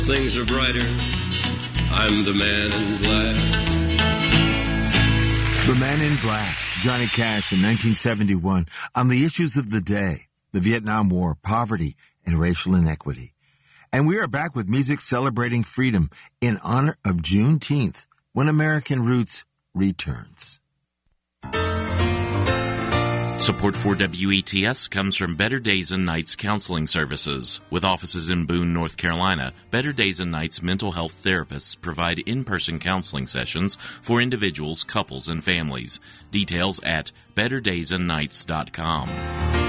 Things are brighter. I'm the man in black. The Man in Black, Johnny Cash in 1971, on the issues of the day, the Vietnam War, poverty, and racial inequity. And we are back with music celebrating freedom in honor of Juneteenth, when American Roots returns. Support for WETS comes from Better Days and Nights Counseling Services. With offices in Boone, North Carolina, Better Days and Nights mental health therapists provide in-person counseling sessions for individuals, couples, and families. Details at betterdaysandnights.com.